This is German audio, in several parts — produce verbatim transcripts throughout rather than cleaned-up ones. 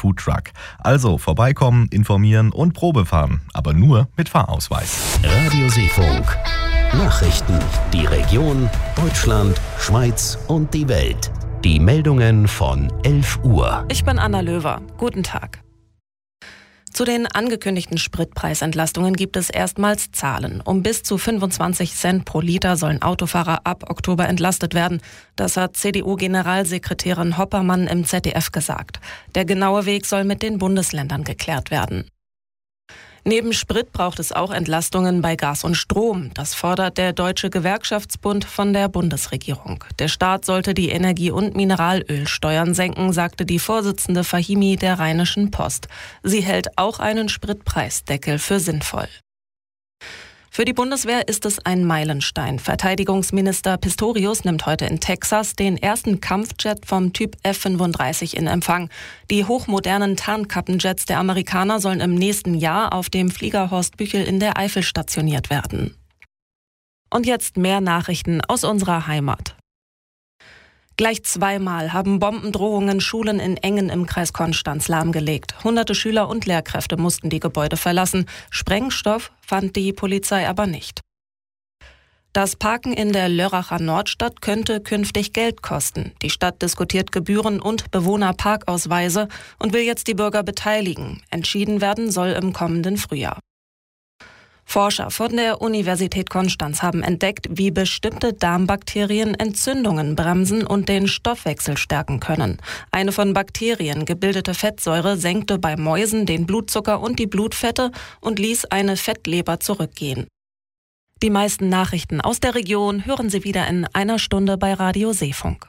Foodtruck. Also vorbeikommen, informieren und Probe fahren, aber nur mit Fahrausweis. Radio Seefunk. Nachrichten, die Region, Deutschland, Schweiz und die Welt. Die Meldungen von elf Uhr. Ich bin Anna Löwer. Guten Tag. Zu den angekündigten Spritpreisentlastungen gibt es erstmals Zahlen. Um bis zu fünfundzwanzig Cent pro Liter sollen Autofahrer ab Oktober entlastet werden. Das hat C D U-Generalsekretärin Hoppermann im Z D F gesagt. Der genaue Weg soll mit den Bundesländern geklärt werden. Neben Sprit braucht es auch Entlastungen bei Gas und Strom. Das fordert der Deutsche Gewerkschaftsbund von der Bundesregierung. Der Staat sollte die Energie- und Mineralölsteuern senken, sagte die Vorsitzende Fahimi der Rheinischen Post. Sie hält auch einen Spritpreisdeckel für sinnvoll. Für die Bundeswehr ist es ein Meilenstein. Verteidigungsminister Pistorius nimmt heute in Texas den ersten Kampfjet vom Typ F fünfunddreißig in Empfang. Die hochmodernen Tarnkappenjets der Amerikaner sollen im nächsten Jahr auf dem Flieger Horst Büchel in der Eifel stationiert werden. Und jetzt mehr Nachrichten aus unserer Heimat. Gleich zweimal haben Bombendrohungen Schulen in Engen im Kreis Konstanz lahmgelegt. Hunderte Schüler und Lehrkräfte mussten die Gebäude verlassen. Sprengstoff fand die Polizei aber nicht. Das Parken in der Lörracher Nordstadt könnte künftig Geld kosten. Die Stadt diskutiert Gebühren und Bewohnerparkausweise und will jetzt die Bürger beteiligen. Entschieden werden soll im kommenden Frühjahr. Forscher von der Universität Konstanz haben entdeckt, wie bestimmte Darmbakterien Entzündungen bremsen und den Stoffwechsel stärken können. Eine von Bakterien gebildete Fettsäure senkte bei Mäusen den Blutzucker und die Blutfette und ließ eine Fettleber zurückgehen. Die meisten Nachrichten aus der Region hören Sie wieder in einer Stunde bei Radio Seefunk.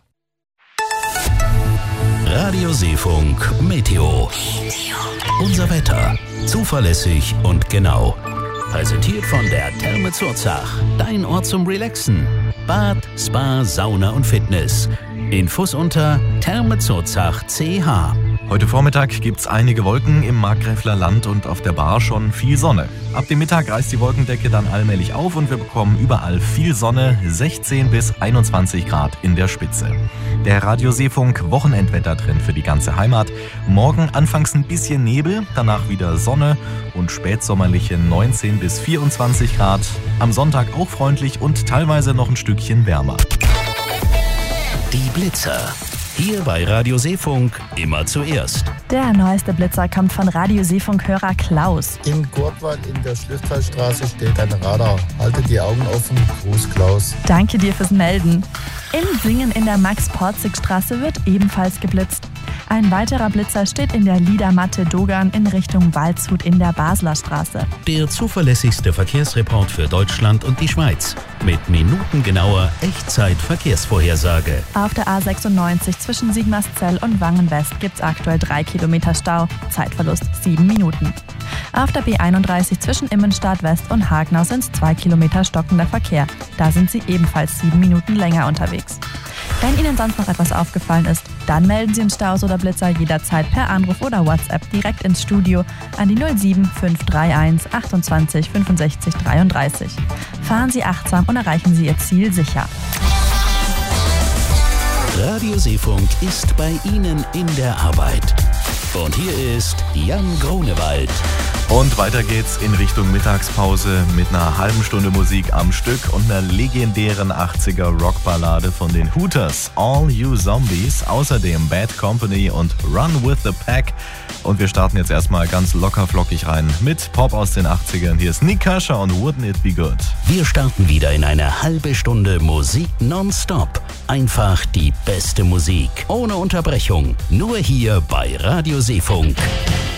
Radio Seefunk Meteo. Unser Wetter. Zuverlässig und genau. Präsentiert von der Therme Zurzach. Dein Ort zum Relaxen. Bad, Spa, Sauna und Fitness. Infos unter thermezurzach punkt c h. Heute Vormittag gibt's einige Wolken im Markgräfler Land und auf der Bar schon viel Sonne. Ab dem Mittag reißt die Wolkendecke dann allmählich auf und wir bekommen überall viel Sonne, sechzehn bis einundzwanzig Grad in der Spitze. Der Radio Seefunk Wochenendwettertrend für die ganze Heimat. Morgen anfangs ein bisschen Nebel, danach wieder Sonne und spätsommerliche neunzehn bis vierundzwanzig Grad. Am Sonntag auch freundlich und teilweise noch ein Stückchen wärmer. Die Blitzer. Hier bei Radio Seefunk immer zuerst. Der neueste Blitzer kommt von Radio Seefunk-Hörer Klaus. In Gurtwald in der Schlüsselstraße steht ein Radar. Halte die Augen offen. Gruß Klaus. Danke dir fürs Melden. In Singen in der Max-Porzig-Straße wird ebenfalls geblitzt. Ein weiterer Blitzer steht in der Liedermatte Dogan in Richtung Waldshut in der Basler Straße. Der zuverlässigste Verkehrsreport für Deutschland und die Schweiz. Mit minutengenauer Echtzeit-Verkehrsvorhersage. Auf der A sechsundneunzig zwischen Sigmarszell und Wangen-West gibt's aktuell drei Kilometer Stau. Zeitverlust sieben Minuten. Auf der B einunddreißig zwischen Immenstadt West und Hagenau sind's zwei Kilometer stockender Verkehr. Da sind Sie ebenfalls sieben Minuten länger unterwegs. Wenn Ihnen sonst noch etwas aufgefallen ist, dann melden Sie uns Staus oder Blitzer jederzeit per Anruf oder WhatsApp direkt ins Studio an die null sieben fünf drei eins achtundzwanzig fünfundsechzig dreiunddreißig. Fahren Sie achtsam und erreichen Sie Ihr Ziel sicher. Radio Seefunk ist bei Ihnen in der Arbeit. Und hier ist Jan Grunewald. Und weiter geht's in Richtung Mittagspause mit einer halben Stunde Musik am Stück und einer legendären achtziger Rockballade von den Hooters, All You Zombies, außerdem Bad Company und Run With The Pack. Und wir starten jetzt erstmal ganz locker flockig rein mit Pop aus den achtzigern. Hier ist Nick Kershaw und Wouldn't It Be Good. Wir starten wieder in eine halbe Stunde Musik nonstop. Einfach die beste Musik, ohne Unterbrechung, nur hier bei Radio Seefunk.